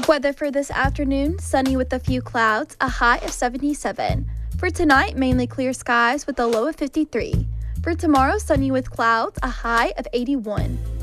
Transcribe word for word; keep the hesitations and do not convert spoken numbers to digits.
Weather for this afternoon, sunny with a few clouds, a high of seventy-seven. For tonight, mainly clear skies with a low of fifty-three. For tomorrow, sunny with clouds, a high of eighty-one.